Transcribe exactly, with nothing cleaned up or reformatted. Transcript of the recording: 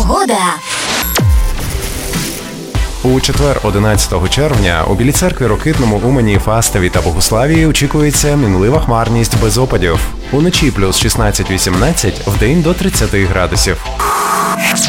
Погода. У четвер, одинадцятого червня, у Білій Церкві, Рокитному, Умані, Фастові та Богуславії очікується мінлива хмарність без опадів. Уночі плюс шістнадцять-вісімнадцять, вдень до тридцять градусів.